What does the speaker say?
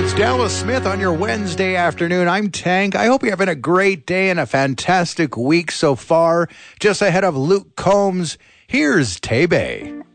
It's Dallas Smith on your Wednesday afternoon. I'm Tank. I hope you're having a great day and a fantastic week so far. Just ahead of Luke Combs, here's Tebe.